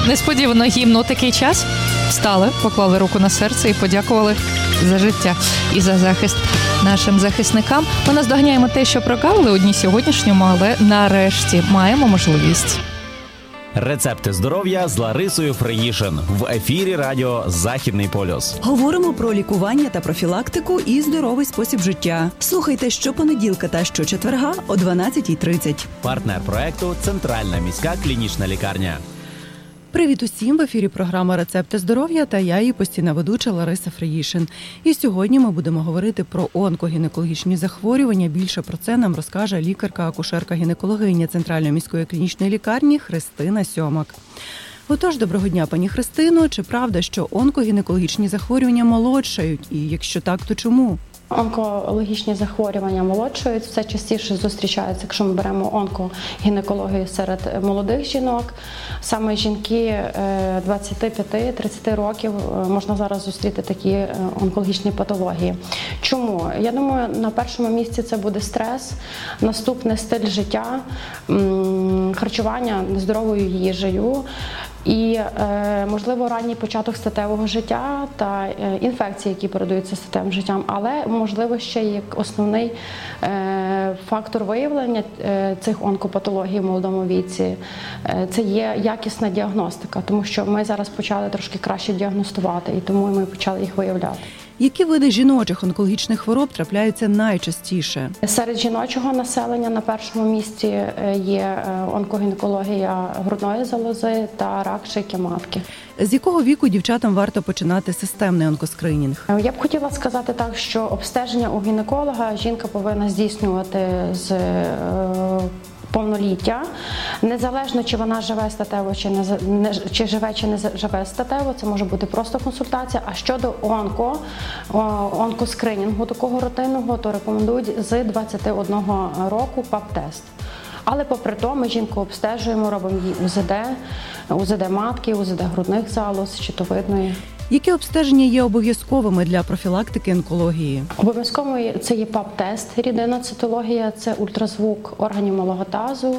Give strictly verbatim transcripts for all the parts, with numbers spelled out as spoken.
Несподівано гімн у такий час. Встали, поклали руку на серце і подякували за життя і за захист нашим захисникам. Ми наздоганяємо те, що прогавили у дні сьогоднішньому, але нарешті маємо можливість. Рецепти здоров'я з Ларисою Фриїшин в ефірі радіо «Західний полюс». Говоримо про лікування та профілактику і здоровий спосіб життя. Слухайте щопонеділка та щочетверга о дванадцятій тридцять. Партнер проекту «Центральна міська клінічна лікарня». Привіт усім! В ефірі програма «Рецепти здоров'я» та я, її постійна ведуча Лариса Фриїшин. І сьогодні ми будемо говорити про онкогінекологічні захворювання. Більше про це нам розкаже лікарка-акушерка-гінекологиня Центральної міської клінічної лікарні Христина Сьомак. Отож, доброго дня, пані Христино. Чи правда, що онкогінекологічні захворювання молодшають? І якщо так, то чому? Онкологічні захворювання молодшають, все частіше зустрічаються, якщо ми беремо онкогінекологію серед молодих жінок. Саме жінки двадцять п'ять - тридцять років можна зараз зустріти такі онкологічні патології. Чому? Я думаю, на першому місці це буде стрес, наступне стиль життя, харчування нездоровою їжею, і, можливо, ранній початок статевого життя та інфекції, які передаються статевим життям, але, можливо, ще як основний фактор виявлення цих онкопатологій в молодому віці – це є якісна діагностика, тому що ми зараз почали трошки краще діагностувати, і тому ми почали їх виявляти. Які види жіночих онкологічних хвороб трапляються найчастіше? Серед жіночого населення на першому місці є онкогінекологія грудної залози та рак шийки матки. З якого віку дівчатам варто починати системний онкоскринінг? Я б хотіла сказати так, що обстеження у гінеколога жінка повинна здійснювати з повноліття, незалежно чи вона живе статево, чи не чи живе, чи не живе статево, це може бути просто консультація. А щодо онко, онкоскринінгу такого рутинного, то рекомендують з двадцяти одного року пап-тест. Але попри то ми жінку обстежуємо, робимо їй УЗД, УЗД матки, УЗД грудних залоз, щитовидної. Які обстеження є обов'язковими для профілактики онкології? Обов'язково це є пап-тест, рідинна цитологія, це ультразвук органів малого тазу,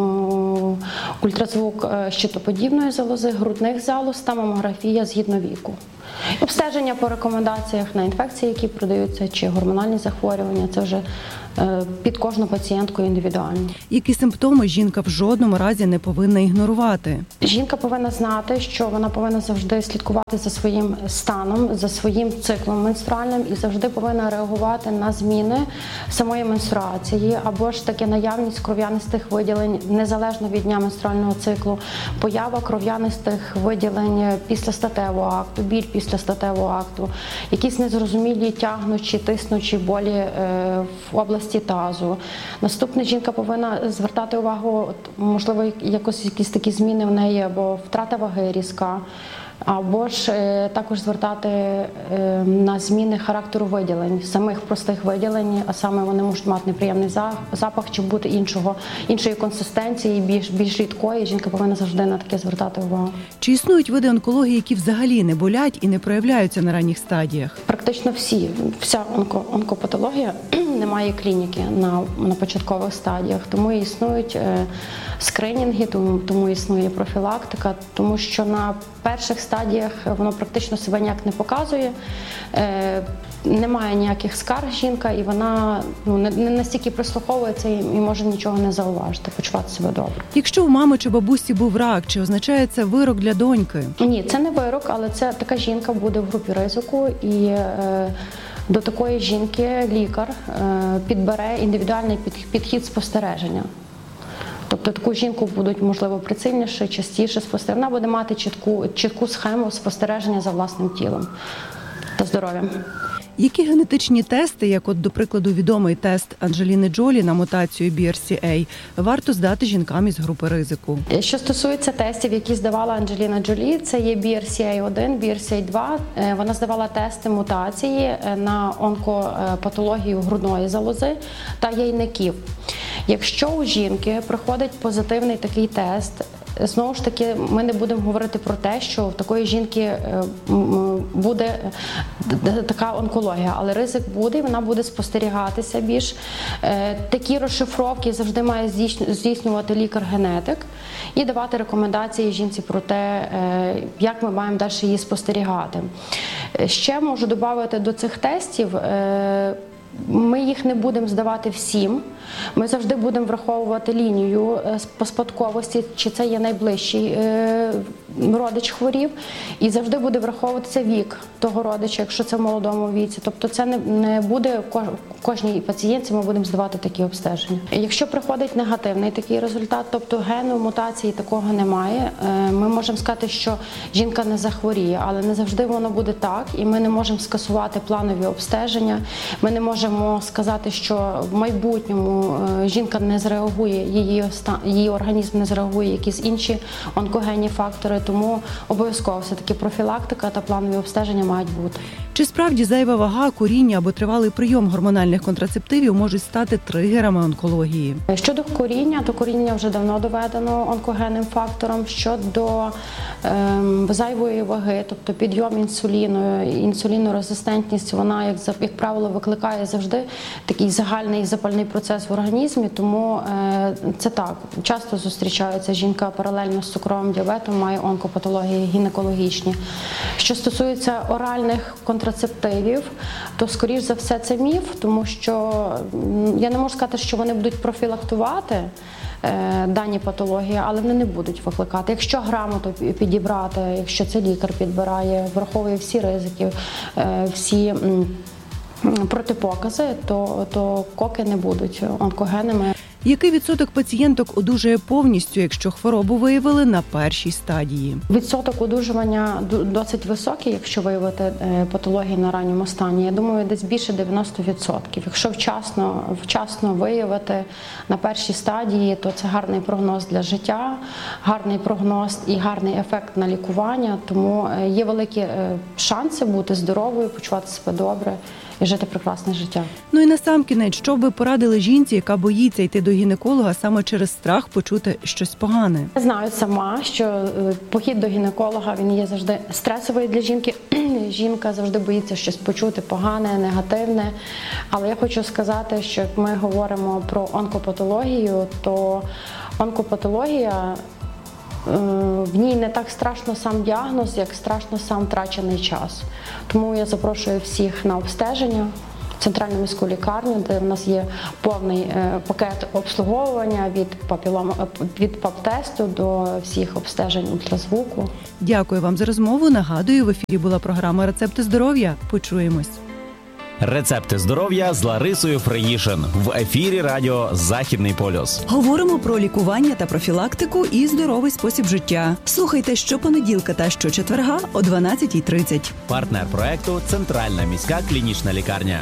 ультразвук щитоподібної залози, грудних залоз та мамографія згідно віку. Обстеження по рекомендаціях на інфекції, які продаються, чи гормональні захворювання, це вже під кожну пацієнтку індивідуально. Які симптоми жінка в жодному разі не повинна ігнорувати? Жінка повинна знати, що вона повинна завжди слідкувати за своїм станом, за своїм циклом менструальним і завжди повинна реагувати на зміни самої менструації або ж таки наявність кров'янистих виділень незалежно від дня менструального циклу, поява кров'янистих виділень після статевого акту, біль після статевого акту, якісь незрозумілі тягнучі, тиснучі болі в області тазу. Наступне, жінка повинна звертати увагу, можливо, якось якісь такі зміни в неї, або втрата ваги різка, або ж також звертати на зміни характеру виділень, самих простих виділень, а саме вони можуть мати неприємний запах чи бути іншого, іншої консистенції, більш, більш рідкої. Жінка повинна завжди на таке звертати увагу. Чи існують види онкології, які взагалі не болять і не проявляються на ранніх стадіях? Практично всі. Вся онко, онкопатологія не має клініки на, на початкових стадіях, тому і існують е, скринінги, тому, тому існує профілактика, тому що на перших стадіях воно практично себе ніяк не показує, е, немає ніяких скарг жінка, і вона ну, не, не настільки прислуховується і, і може нічого не зауважити, почувати себе добре. Якщо у мами чи бабусі був рак, чи означає це вирок для доньки? Ні, це не вирок, але це така жінка буде в групі ризику, і е, до такої жінки лікар е, підбере індивідуальний підхід спостереження. Тобто таку жінку будуть, можливо, прицільніше, частіше спостерігати. Вона буде мати чітку, чітку схему спостереження за власним тілом та здоров'ям. Які генетичні тести, як от, до прикладу, відомий тест Анджеліни Джолі на мутацію бі ар сі ей, варто здати жінкам із групи ризику? Що стосується тестів, які здавала Анджеліна Джолі, це є бі ар сі ей один, бі ар сі ей два. Вона здавала тести мутації на онкопатологію грудної залози та яйників. Якщо у жінки проходить позитивний такий тест, знову ж таки, ми не будемо говорити про те, що в такої жінки буде така онкологія, але ризик буде, і вона буде спостерігатися більш. Такі розшифровки завжди має здійснювати лікар-генетик і давати рекомендації жінці про те, як ми маємо далі її спостерігати. Ще можу додати до цих тестів, ми їх не будемо здавати всім. Ми завжди будемо враховувати лінію по спадковості, чи це є найближчий родич хворів, і завжди буде враховуватися вік того родича, якщо це в молодому віці. Тобто це не буде кожній пацієнтці, ми будемо здавати такі обстеження. Якщо приходить негативний такий результат, тобто гену мутації такого немає, ми можемо сказати, що жінка не захворіє, але не завжди воно буде так, і ми не можемо скасувати планові обстеження, ми не можемо сказати, що в майбутньому жінка не зреагує, її, її організм не зреагує, якісь інші онкогенні фактори, тому обов'язково все-таки профілактика та планові обстеження мають бути. Чи справді зайва вага, куріння або тривалий прийом гормональних контрацептивів можуть стати тригерами онкології? Щодо куріння, то куріння вже давно доведено онкогенним фактором. Щодо ем, зайвої ваги, тобто підйом інсуліну, інсулінорезистентність, вона, як, як правило, викликає завжди такий загальний запальний процес в організмі, тому е, це так, часто зустрічається жінка паралельно з цукровим діабетом, має онкопатології гінекологічні. Що стосується оральних контрацептивів, то, скоріш за все, це міф, тому що я не можу сказати, що вони будуть профілактувати е, дані патології, але вони не будуть викликати. Якщо грамотно підібрати, якщо це лікар підбирає, враховує всі ризики, е, всі м, протипокази, то, то коки не будуть онкогенними. Який відсоток пацієнток одужує повністю, якщо хворобу виявили на першій стадії? Відсоток одужування досить високий, якщо виявити патології на ранньому стані. Я думаю, десь більше дев'яносто відсотків. Якщо вчасно, вчасно виявити на першій стадії, то це гарний прогноз для життя, гарний прогноз і гарний ефект на лікування. Тому є великі шанси бути здоровою, почувати себе добре і жити прекрасне життя. Ну і насамкінець, що б ви порадили жінці, яка боїться йти до гінеколога саме через страх почути щось погане? Я знаю сама, що похід до гінеколога, він є завжди стресовий для жінки. Жінка завжди боїться щось почути погане, негативне. Але я хочу сказати, що як ми говоримо про онкопатологію, то онкопатологія, в ній не так страшно сам діагноз, як страшно сам втрачений час. Тому я запрошую всіх на обстеження в центральну міську лікарню, де в нас є повний пакет обслуговування від папілом, від пап-тесту до всіх обстежень ультразвуку. Дякую вам за розмову. Нагадую, в ефірі була програма «Рецепти здоров'я». Почуємось. Рецепти здоров'я з Ларисою Фреїшин в ефірі радіо «Західний полюс». Говоримо про лікування та профілактику і здоровий спосіб життя. Слухайте щопонеділка та щочетверга о дванадцятій тридцять. Партнер проекту – Центральна міська клінічна лікарня.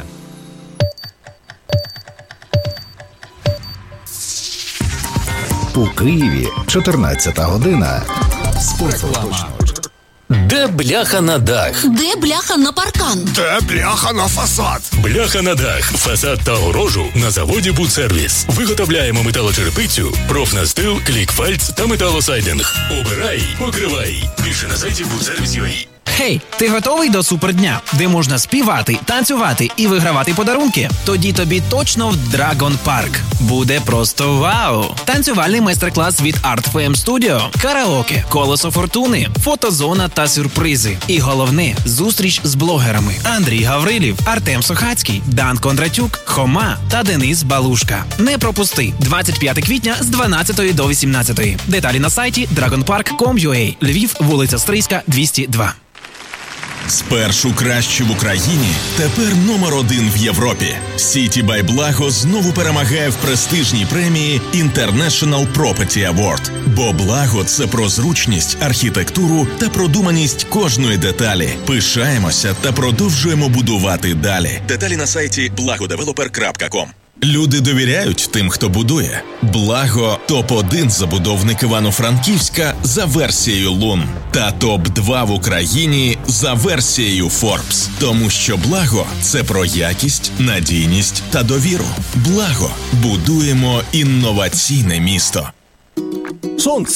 У Києві чотирнадцята година. Спецреклама. Де бляха на дах? Де бляха на паркан? Де бляха на фасад? Бляха на дах, фасад та огорожу на заводі «Будсервіс». Виготовляємо металочерепицю, профнастил, клікфальц та металосайдинг. Обирай, покривай. Більше на сайті будсервіс крапка ю а. Хей, ти готовий до супердня, де можна співати, танцювати і вигравати подарунки? Тоді тобі точно в Dragon Park. Буде просто вау! Танцювальний майстер-клас від Art еф ем Studio, караоке, колесо фортуни, фотозона та сюрпризи. І головне – зустріч з блогерами. Андрій Гаврилів, Артем Сохацький, Дан Кондратюк, Хома та Денис Балушка. Не пропусти! двадцять п'ятого квітня з дванадцятої до вісімнадцятої. Деталі на сайті dragon park крапка ком крапка ю а. Львів, вулиця Стрийська, двісті два. Спершу краще в Україні, тепер номер один в Європі. Сіті бай Благо знову перемагає в престижній премії International Property Award. Бо Благо – це про зручність, архітектуру та продуманість кожної деталі. Пишаємося та продовжуємо будувати далі. Деталі на сайті благодевелопер крапка ком. Люди довіряють тим, хто будує. Благо – топ один забудовник Івано-Франківська за версією Лун. Та топ два в Україні за версією Forbes. Тому що Благо – це про якість, надійність та довіру. Благо – будуємо інноваційне місто. Сонце.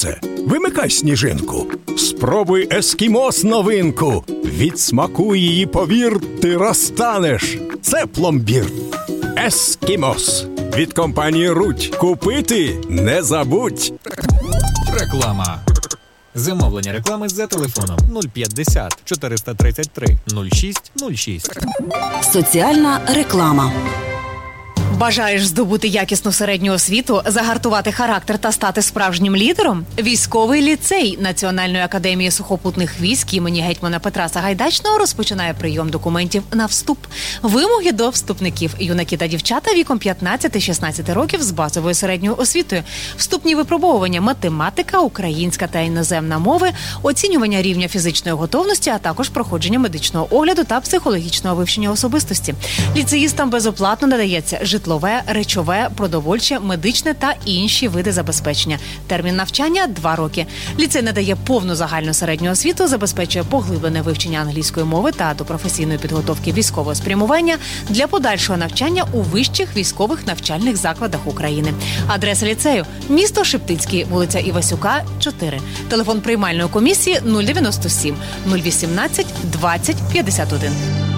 вимикай сніжинку. Спробуй ескімос новинку. Від смаку її, повір, ти розтанеш. Це пломбір. Ескімос. Від компанії Рудь. Купити не забудь. Реклама. Замовлення реклами за телефоном нуль п'ятдесят чотириста тридцять три нуль шість нуль шість. Соціальна реклама. Бажаєш здобути якісну середню освіту, загартувати характер та стати справжнім лідером? Військовий ліцей Національної академії сухопутних військ імені гетьмана Петра Сагайдачного розпочинає прийом документів на вступ. Вимоги до вступників: юнаки та дівчата віком п'ятнадцять-шістнадцять років з базовою середньою освітою, вступні випробовування: математика, українська та іноземна мови, оцінювання рівня фізичної готовності, а також проходження медичного огляду та психологічного вивчення особистості. Ліцеїстам безоплатно надається житло, житлове, речове, продовольче, медичне та інші види забезпечення. Термін навчання – два роки. Ліцей надає повну загальну середню освіту, забезпечує поглиблене вивчення англійської мови та до професійної підготовки військового спрямування для подальшого навчання у вищих військових навчальних закладах України. Адреса ліцею – місто Шептицький, вулиця Івасюка, чотири. Телефон приймальної комісії – нуль дев'яносто сім нуль вісімнадцять двадцять п'ятдесят один.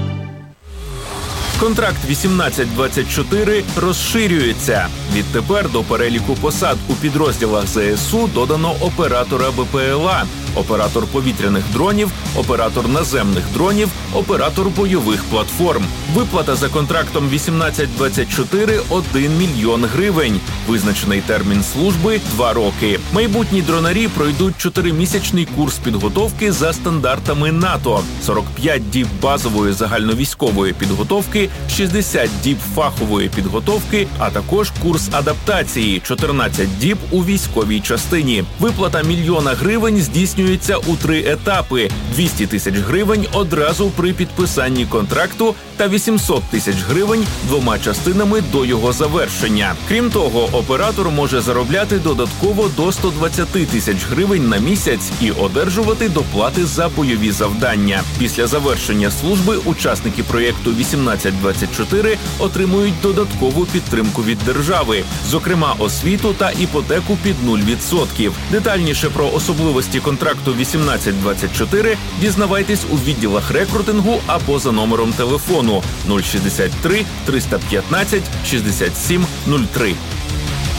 Контракт вісімнадцять двадцять чотири розширюється. Відтепер до переліку посад у підрозділах ЗСУ додано оператора БПЛА, оператор повітряних дронів, оператор наземних дронів, оператор бойових платформ. Виплата за контрактом вісімнадцять двадцять чотири – один мільйон гривень. Визначений термін служби – два роки. Майбутні дронарі пройдуть чотиримісячний курс підготовки за стандартами НАТО. сорок п'ять діб базової загальновійськової підготовки, шістдесят діб фахової підготовки, а також курс адаптації – чотирнадцять діб у військовій частині. Виплата мільйона гривень здійснюється у три етапи – двісті тисяч гривень одразу при підписанні контракту та вісімсот тисяч гривень двома частинами до його завершення. Крім того, оператор може заробляти додатково до сто двадцять тисяч гривень на місяць і одержувати доплати за бойові завдання. Після завершення служби учасники проєкту вісімнадцять двадцять чотири отримують додаткову підтримку від держави, зокрема освіту та іпотеку під нуль відсотків. Детальніше про особливості контракту вісімнадцять двадцять чотири дізнавайтесь у відділах рекрутингу або за номером телефону нуль шістдесят три триста п'ятнадцять шістдесят сім нуль три.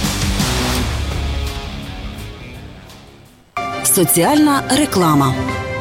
Соціальна реклама.